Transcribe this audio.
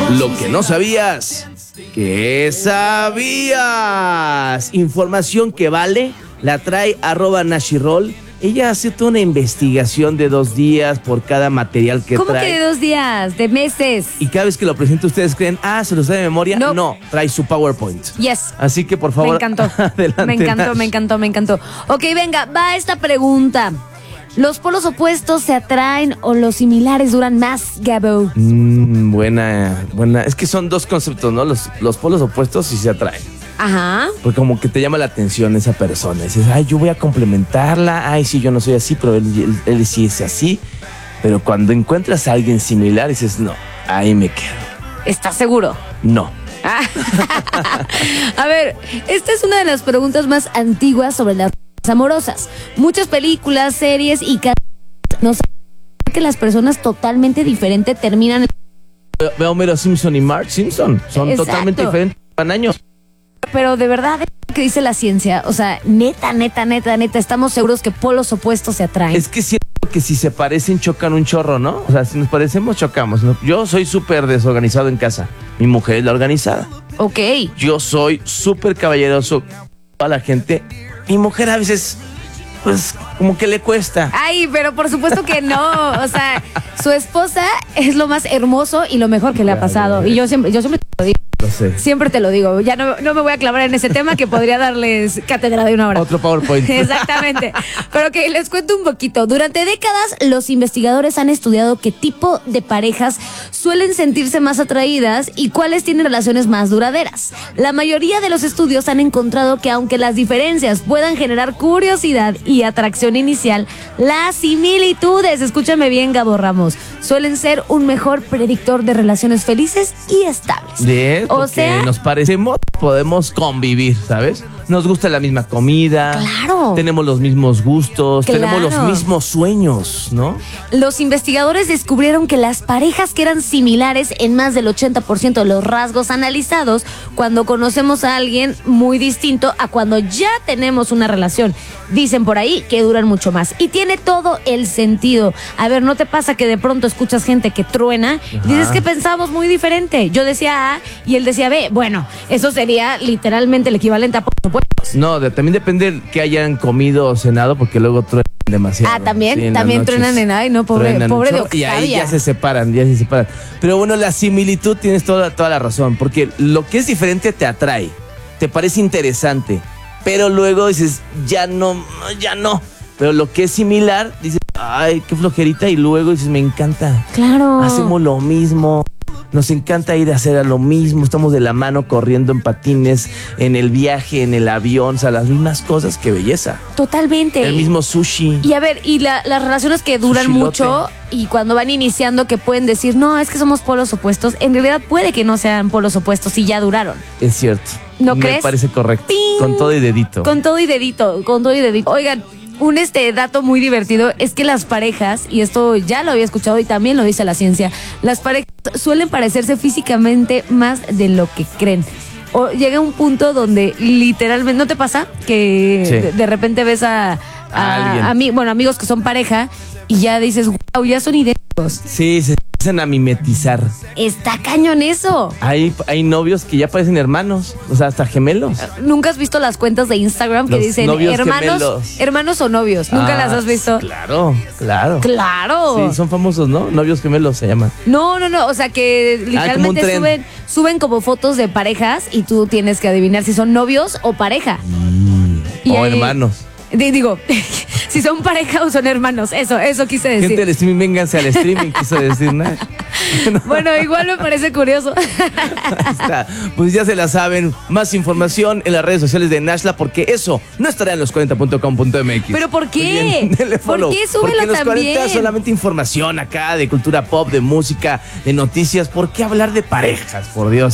Lo que no sabías, ¿qué sabías? Información que vale, la trae @Nashiroll. Ella hace toda una investigación de 2 días por cada material que ¿Cómo trae. que de 2 días? ¿De meses? Y cada vez que lo presenta, ustedes creen, se los da de memoria. No. No, trae su PowerPoint. Yes. Así que, por favor, Me encantó. adelante, Me encantó, Nash. me encantó, me encantó. Ok, venga, va esta pregunta. ¿Los polos opuestos se atraen o los similares duran más, Gabo? Buena. Es que son 2 conceptos, ¿no? Los polos opuestos sí se atraen. Ajá. Porque como que te llama la atención esa persona. Dices, yo voy a complementarla. Sí, yo no soy así, pero él sí es así. Pero cuando encuentras a alguien similar, dices, no, ahí me quedo. ¿Estás seguro? No. A ver, esta es una de las preguntas más antiguas sobre las amorosas. Muchas películas, series y nos que las personas totalmente diferentes terminan. Veo a Homero Simpson y Marge Simpson. Son Exacto. totalmente diferentes. Van años. Pero de verdad, ¿qué dice la ciencia? O sea, neta, estamos seguros que polos opuestos se atraen. Es que siento que si se parecen, chocan un chorro, ¿no? O sea, si nos parecemos, chocamos, ¿no? Yo soy súper desorganizado en casa. Mi mujer es la organizada. Ok. Yo soy súper caballeroso a la gente. Mi mujer a veces, pues, como que le cuesta. Ay, pero por supuesto que no. O sea, su esposa es lo más hermoso y lo mejor que le ha pasado. Y yo siempre te lo digo. No sé. Siempre te lo digo. Ya no me voy a clavar en ese tema que podría darles cátedra de 1 hora. Otro PowerPoint. Exactamente. Pero que les cuento un poquito. Durante décadas, los investigadores han estudiado qué tipo de parejas suelen sentirse más atraídas y cuáles tienen relaciones más duraderas. La mayoría de los estudios han encontrado que aunque las diferencias puedan generar curiosidad y atracción inicial, las similitudes, escúchame bien, Gabo Ramos, suelen ser un mejor predictor de relaciones felices y estables. Bien, O porque sea, nos parecemos, podemos convivir, ¿sabes? Nos gusta la misma comida. Claro. Tenemos los mismos gustos. Claro. Tenemos los mismos sueños, ¿no? los investigadores descubrieron que las parejas que eran similares en más del 80% de los rasgos analizados, cuando conocemos a alguien muy distinto a cuando ya tenemos una relación, dicen por ahí que duran mucho más. Y tiene todo el sentido. A ver, ¿no te pasa que de pronto escuchas gente que truena y dices que pensamos muy diferente? Yo decía A y él decía B. Bueno, eso sería literalmente el equivalente a No, también depende que hayan comido o cenado, porque luego truenan demasiado. también, Sí, en las también noches. truenan en ay, no, pobre Truenan un de chorro, Octavia. Y ahí ya se separan. Pero bueno, la similitud tienes toda la razón, porque lo que es diferente te atrae, te parece interesante, pero luego dices, ya no. Pero lo que es similar, dices, ay, qué flojerita, y luego dices, me encanta. Claro. Hacemos lo mismo. Nos encanta ir a hacer lo mismo, estamos de la mano corriendo en patines, en el viaje, en el avión, o sea, las mismas cosas, qué belleza. Totalmente. El mismo sushi. Y a ver, y las relaciones que duran Sushilote. mucho y cuando van iniciando que pueden decir, no, es que somos polos opuestos, en realidad puede que no sean polos opuestos y ya duraron. Es cierto. ¿No Me crees? parece correcto. ¡Ping! Con todo y dedito. Con todo y dedito. Oigan, un dato muy divertido es que las parejas, y esto ya lo había escuchado y también lo dice la ciencia, las parejas suelen parecerse físicamente más de lo que creen. O llega un punto donde literalmente, ¿no te pasa? Que Sí. de repente ves a alguien. amigos que son pareja y ya dices, wow, ya son idénticos. Sí, se empiezan a mimetizar. Está cañón eso. Hay novios que ya parecen hermanos, o sea, hasta gemelos. ¿Nunca has visto las cuentas de Instagram que Los dicen novios gemelos. hermanos o novios? ¿Nunca las has visto? Claro. Claro. Sí, son famosos, ¿no? Novios gemelos se llaman. No, o sea que como un literalmente tren. suben como fotos de parejas y tú tienes que adivinar si son novios o pareja. Y O ahí- hermanos. Digo, si son pareja o son hermanos, eso quise decir. Gente del streaming, vénganse al streaming, quiso decir nada. Bueno, igual me parece curioso. Ahí está. Pues ya se la saben. Más información en las redes sociales de Nashla, porque eso no estará en los40.com.mx. ¿Pero por qué? Muy bien, denle follow. ¿Por qué? Súbelo Porque en los también. 40 solamente información acá de cultura pop, de música, de noticias. ¿Por qué hablar de parejas? Por Dios.